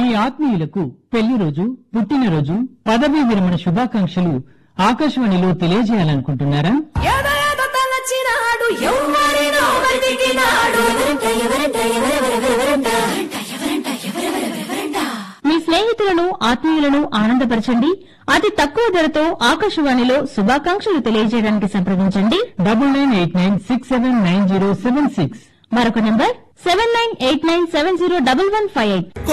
మీ ఆత్మీయులకు పెళ్లి రోజు, పుట్టినరోజు, పదవీ విరమణ శుభాకాంక్షలు ఆకాశవాణిలో తెలియజేయాలనుకుంటున్నారా? మీ స్నేహితులను, ఆత్మీయులను ఆనందపరచండి. అతి తక్కువ ధరతో ఆకాశవాణిలో శుభాకాంక్షలు తెలియజేయడానికి సంప్రదించండి 9989679076. మరొక నంబర్ 7989701158.